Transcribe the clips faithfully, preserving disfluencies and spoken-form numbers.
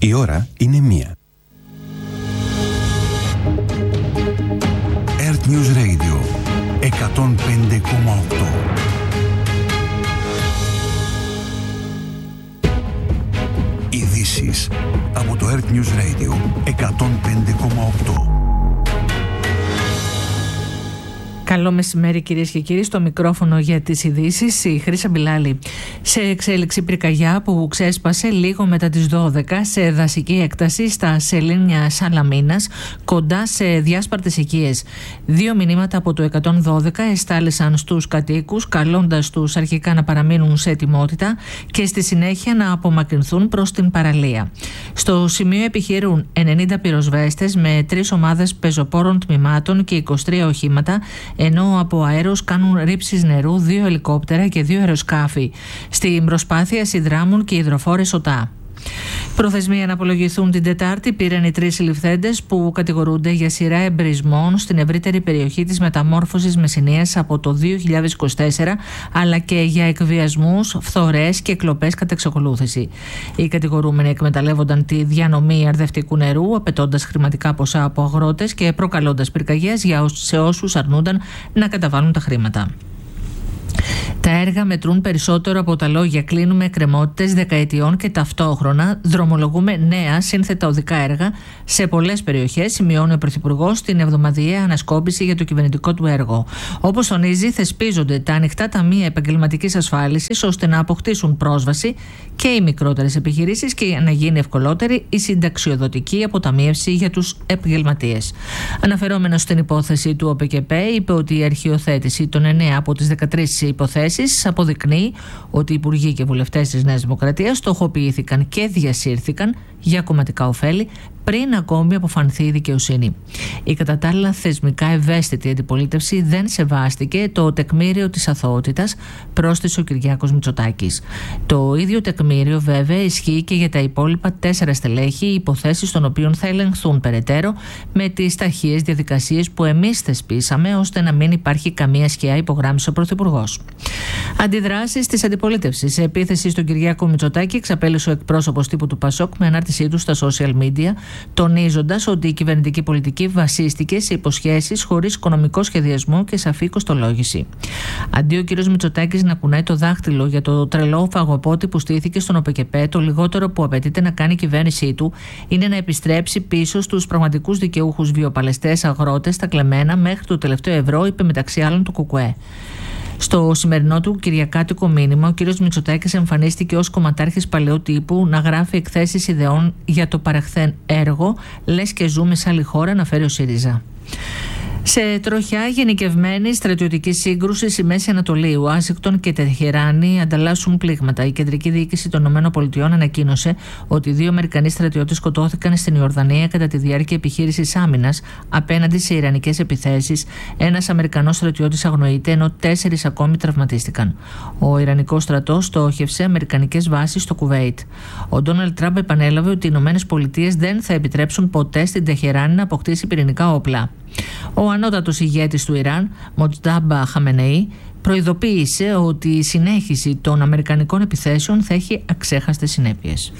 Η ώρα είναι μία. Earth News Radio εκατόν πέντε κόμμα οκτώ. Ειδήσεις από το Earth News Radio εκατόν πέντε κόμμα οκτώ. Καλό μεσημέρι κυρίες και κύριοι, στο μικρόφωνο για τις ειδήσεις η Χρύσα Μπιλάλη. Σε εξέλιξη πυρκαγιά που ξέσπασε λίγο μετά τις δώδεκα σε δασική έκταση στα σελήνια Σαλαμίνας, κοντά σε διάσπαρτες οικίες. Δύο μηνύματα από το εκατόν δώδεκα εστάλησαν στους κατοίκους, καλώντας τους αρχικά να παραμείνουν σε ετοιμότητα και στη συνέχεια να απομακρυνθούν προς την παραλία. Στο σημείο επιχειρούν ενενήντα πυροσβέστες με τρεις ομάδες πεζοπόρων τμήματων και είκοσι τρία οχήματα, ενώ από αέρος κάνουν ρήψεις νερού δύο ελικόπτερα και δύο αεροσκάφη. Στην προσπάθεια συνδράμουν και υδροφόρες ΟΤΑ. Προθεσμία να απολογηθούν την Τετάρτη πήραν οι τρεις συλληφθέντες που κατηγορούνται για σειρά εμπρισμών στην ευρύτερη περιοχή της μεταμόρφωσης Μεσσηνίας από το δύο χιλιάδες είκοσι τέσσερα, αλλά και για εκβιασμούς, φθορές και κλοπές κατά εξακολούθηση. Οι κατηγορούμενοι εκμεταλλεύονταν τη διανομή αρδευτικού νερού, απαιτώντας χρηματικά ποσά από αγρότες και προκαλώντας πυρκαγιές σε όσους αρνούνταν να καταβάλουν τα χρήματα. Τα έργα μετρούν περισσότερο από τα λόγια. Κλείνουμε εκκρεμότητες δεκαετιών και ταυτόχρονα δρομολογούμε νέα σύνθετα οδικά έργα σε πολλές περιοχές, σημειώνει ο Πρωθυπουργός στην εβδομαδιαία ανασκόπηση για το κυβερνητικό του έργο. Όπως τονίζει, θεσπίζονται τα ανοιχτά ταμεία επαγγελματικής ασφάλισης ώστε να αποκτήσουν πρόσβαση και οι μικρότερες επιχειρήσεις και να γίνει ευκολότερη η συνταξιοδοτική αποταμίευση για τους επαγγελματίες. Αναφερόμενος στην υπόθεση του ΟΠΕΚΕΠΕ, είπε ότι η αρχιοθέτηση των εννέα από τις δεκατρείς υποθέσεις αποδεικνύει ότι οι υπουργοί και βουλευτές της Νέας Δημοκρατίας στοχοποιήθηκαν και διασύρθηκαν για κομματικά ωφέλη πριν ακόμη αποφανθεί η δικαιοσύνη. Η κατά τα άλλα θεσμικά ευαίσθητη αντιπολίτευση δεν σεβάστηκε το τεκμήριο της αθωότητας, πρόσθεσε ο Κυριάκος Μητσοτάκης. Το ίδιο τεκμήριο βέβαια ισχύει και για τα υπόλοιπα τέσσερα στελέχη, υποθέσεις των οποίων θα ελεγχθούν περαιτέρω με τις ταχείες διαδικασίες που εμείς θεσπίσαμε ώστε να μην υπάρχει καμία σκιά, υπογράμμισε ο Πρωθυπουργός. Αντιδράσεις της αντιπολίτευσης σε επίθεση στον Κυριάκο Μητσοτάκη εξαπέλυσε ο εκπρόσωπος τύπου του Πασόκ με ανάρτησή του στα social media, τονίζοντας ότι η κυβερνητική πολιτική βασίστηκε σε υποσχέσεις χωρίς οικονομικό σχεδιασμό και σαφή κοστολόγηση. Αντί ο κ. Μητσοτάκης να κουνάει το δάχτυλο για το τρελό φαγοπότη που στήθηκε στον ΟΠΕΚΕΠΕ, το λιγότερο που απαιτείται να κάνει η κυβέρνησή του είναι να επιστρέψει πίσω στους πραγματικούς δικαιούχους βιοπαλαιστές αγρότες στα κλεμμένα μέχρι το τελευταίο ευρώ, είπε μεταξύ άλλων το ΚΚΕ. Στο σημερινό του κυριακάτικο μήνυμα, ο κ. Μητσοτάκης εμφανίστηκε ως κομματάρχης παλαιού τύπου να γράφει εκθέσεις ιδεών για το παρεχθέν έργο, λες και ζούμε σε άλλη χώρα, αναφέρει ο ΣΥΡΙΖΑ. Σε τροχιά γενικευμένη στρατιωτική σύγκρουση στη Μέση Ανατολή, Ουάσιγκτον και Τεχεράνη ανταλλάσσουν πλήγματα. Η κεντρική διοίκηση των ΗΠΑ ανακοίνωσε ότι δύο Αμερικανοί στρατιώτες σκοτώθηκαν στην Ιορδανία κατά τη διάρκεια επιχείρησης άμυνας απέναντι σε ιρανικές επιθέσεις. Ένας Αμερικανός στρατιώτης αγνοείται, ενώ τέσσερις ακόμη τραυματίστηκαν. Ο Ιρανικός στρατός στόχευσε αμερικανικές βάσεις στο Κουβέιτ. Ο Ντόναλντ Τραμπ επανέλαβε ότι οι ΗΠΑ δεν θα επιτρέψουν ποτέ στην Τεχεράνη να αποκτήσει πυρηνικά όπλα. Ο ανώτατος ηγέτης του Ιράν, Μοτζτάμπα Χαμενεή, προειδοποίησε ότι η συνέχιση των αμερικανικών επιθέσεων θα έχει αξέχαστες συνέπειες.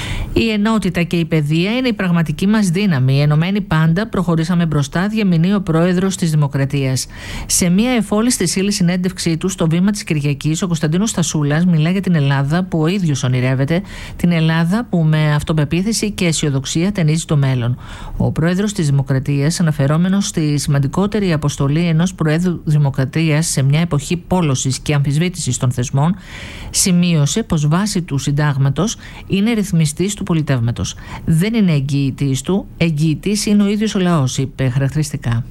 Η ενότητα και η παιδεία είναι η πραγματική μας δύναμη. Ενωμένοι πάντα προχωρήσαμε μπροστά, διαμηνεί ο πρόεδρος της Δημοκρατίας. Σε μια εφόλη στη ύλη συνέντευξή του στο Βήμα της Κυριακής, ο Κωνσταντίνος Στασούλας μιλά για την Ελλάδα που ο ίδιος ονειρεύεται, την Ελλάδα που με αυτοπεποίθηση και αισιοδοξία ταινίζει το μέλλον. Ο πρόεδρος της Δημοκρατίας, αναφερόμενος στη σημαντικότερη αποστολή ενός Προέδρου Δημοκρατίας σε μια εποχή πόλωσης και αμφισβήτησης των θεσμών, σημείωσε πως βάσει του συντάγματος είναι ρυθμιστής του πολιτεύματος. Δεν είναι εγγυητής του, εγγυητής είναι ο ίδιος ο λαός, είπε χαρακτηριστικά.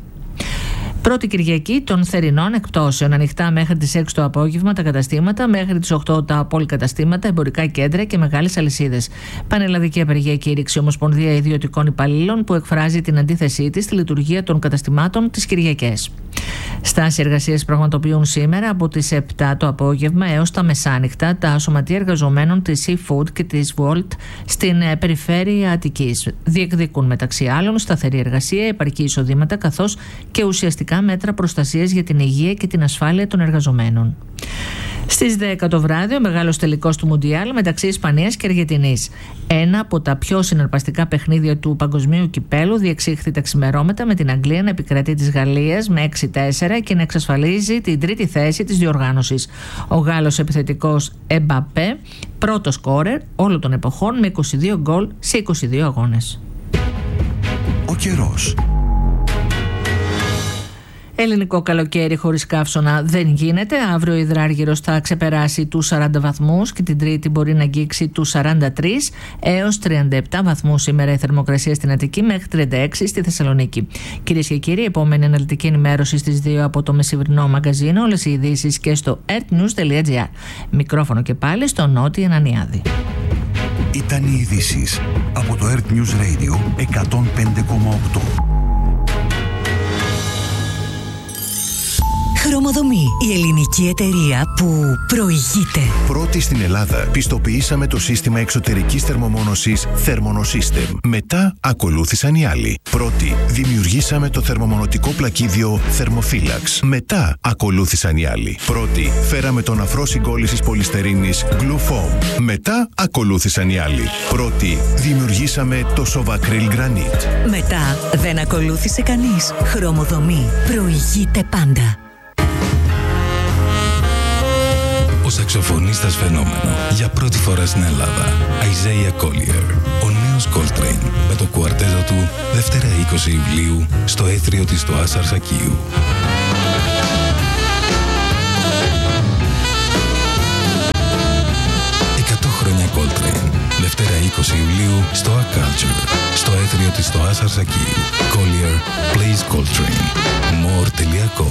Πρώτη Κυριακή των θερινών εκπτώσεων. Ανοιχτά μέχρι τις έξι το απόγευμα τα καταστήματα, μέχρι τις οκτώ τα πολυκαταστήματα, εμπορικά κέντρα και μεγάλες αλυσίδες. Πανελλαδική απεργία κήρυξη Ομοσπονδία Ιδιωτικών Υπαλλήλων που εκφράζει την αντίθεσή της στη λειτουργία των καταστημάτων τις Κυριακές. Στάση εργασίας πραγματοποιούν σήμερα από τις επτά το απόγευμα έως τα μεσάνυχτα τα σωματεία εργαζομένων της Seafood και της Volt στην περιφέρεια Αττικής. Διεκδικούν μεταξύ άλλων σταθερή εργασία, επαρκή εισοδήματα καθώς και ουσιαστικά μέτρα προστασίας για την υγεία και την ασφάλεια των εργαζομένων. Στις δέκα το βράδυ ο μεγάλος τελικός του Μουντιάλ μεταξύ Ισπανίας και Αργεντινής. Ένα από τα πιο συναρπαστικά παιχνίδια του παγκοσμίου κυπέλου διεξήχθη τα ξημερώματα με την Αγγλία να επικρατεί της Γαλλίας με έξι τέσσερα και να εξασφαλίζει την τρίτη θέση της διοργάνωσης. Ο Γάλλος επιθετικός Εμπαπέ, πρώτος σκόρερ όλων των εποχών με είκοσι δύο γκολ σε είκοσι δύο αγώνες. Ο καιρός. Ελληνικό καλοκαίρι χωρίς καύσωνα δεν γίνεται. Αύριο ο υδράργυρος θα ξεπεράσει τους σαράντα βαθμούς και την Τρίτη μπορεί να αγγίξει τους σαράντα τρεις έως τριάντα επτά βαθμούς σήμερα η θερμοκρασία στην Αττική μέχρι τριάντα έξι στη Θεσσαλονίκη. Κυρίες και κύριοι, επόμενη αναλυτική ενημέρωση στις δύο από το μεσημβρινό μαγκαζίνο. Όλες οι ειδήσεις και στο earthnews τελεία gr. Μικρόφωνο και πάλι στο Νότι Ανανιάδη. Ήταν οι ειδήσεις από το Earth News Radio εκατόν πέντε κόμμα οκτώ. Χρωμοδομή, η ελληνική εταιρεία που προηγείται. Πρώτη στην Ελλάδα πιστοποιήσαμε το σύστημα εξωτερικής θερμομόνωσης Thermonosystem. Μετά ακολούθησαν οι άλλοι. Πρώτη δημιουργήσαμε το θερμομονωτικό πλακίδιο Thermophilax. Μετά ακολούθησαν οι άλλοι. Πρώτη φέραμε τον αφρό συγκόλλησης πολυστερίνης Glufoam. Μετά ακολούθησαν οι άλλοι. Πρώτη δημιουργήσαμε το Sovacryl Granite. Μετά δεν ακολούθησε κανείς. Χρωμοδομή προηγείται πάντα. Ο σαξοφωνίστας φαινόμενο για πρώτη φορά στην Ελλάδα, Isaiah Collier, ο νέος Coltrane με το κουαρτέτο του Δευτέρα είκοσι Ιουλίου στο έθριο της στο Ασαρσακίου. εκατό χρόνια Coltrane, Δευτέρα είκοσι Ιουλίου στο A Culture, στο έθριο της στο Ασαρσακίου. Collier plays Coltrane. More τελεία com